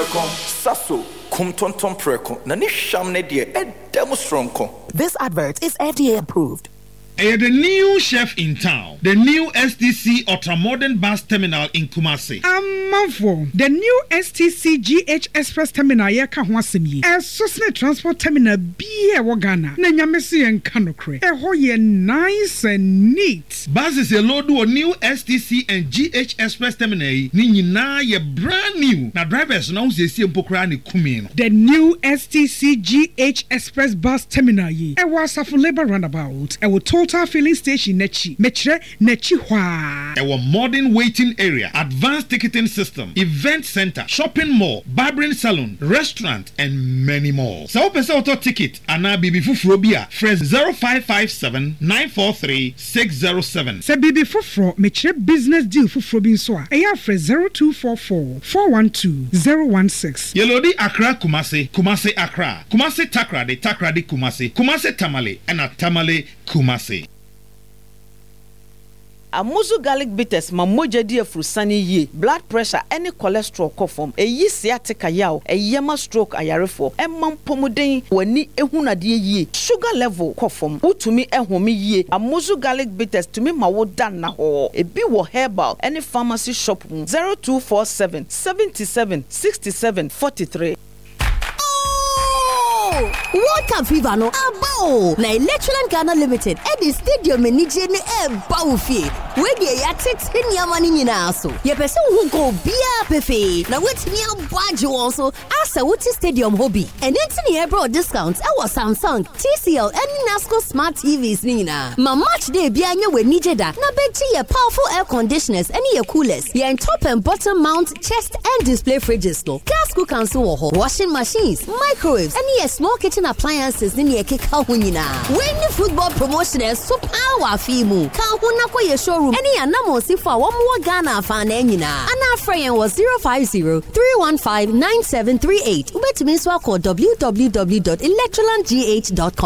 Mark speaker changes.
Speaker 1: preko saso kumtonton preko na ni sham ne de edem stronko.
Speaker 2: This advert is FDA approved.
Speaker 3: The new chef in town, the new STC Ultramodern Bus Terminal in Kumasi.
Speaker 4: Amanfo, the new STC GH Express Terminal yeka ho asemi. Sosne transport terminal bi Ghana. Na nyamesi en kanokre. Ho ye nice and neat.
Speaker 3: Buses a load o new STC and GH Express Terminal ni nyina ye brand new. Na drivers na usesi empokra ni kumi no.
Speaker 4: The new STC GH Express Bus Terminal yi. Was Asafo Labour Roundabout. Total filling station nechi metre nechi hwa.
Speaker 3: Our modern waiting area, advanced ticketing system, event center, shopping mall, barbering salon, restaurant, and many more. So open auto ticket and bibi fufuro bia fresh 0557 943 607.
Speaker 4: Se bibi fufuro metre business deal fufuro bin so a eya fresh 0244 412 016.
Speaker 3: Yelodi Accra Kumasi, Kumasi Accra, Kumasi Takrade, Takrade Kumasi, Kumasi Tamale, and a Tamale Kumasi.
Speaker 5: Amuzu garlic bitters mamoja di afrusani ye blood pressure any cholesterol kofom eyi sciatica yaw eyema stroke ayarefo emam pomuden wani ehunade ye sugar level kofom utumi ehome ye Amuzu garlic bitters tumi mawo dan na ho ebi wo herbal any pharmacy shop 0247 77 67 43.
Speaker 6: World Cup fever no abo na Electroland Ghana Limited at the stadium enije ne bawfi we dey ya tete nyama ni nyina so ye pese wo go bia pefe na wetimi abwaje won so asa wuti stadium hobby and entini e bro discounts e was Samsung, TCL and Nasco smart TVs ni nyina ma match day bia anya we nije da na beji ye powerful air conditioners and ye coolers ye top and bottom mount chest and display fridges no gas cookers wo ho washing machines microwaves and ye small kitchen appliances ni ekeka ho nyina when football promotions so power fimu ka ho na kwa ye showroom any anamo sifo a wo mo Ghana fa na nyina ana friend was 050 315 9738 ubetumi so akọ www.electrolandgh.com